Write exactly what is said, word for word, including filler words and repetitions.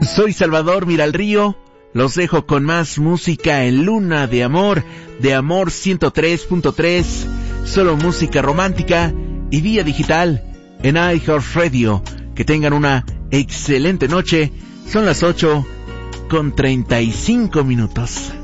Soy Salvador Miralrío. Los dejo con más música en Luna de Amor, de Amor ciento tres punto tres, solo música romántica y vía digital en iHeartRadio. Que tengan una excelente noche. Son las ocho con treinta y cinco minutos.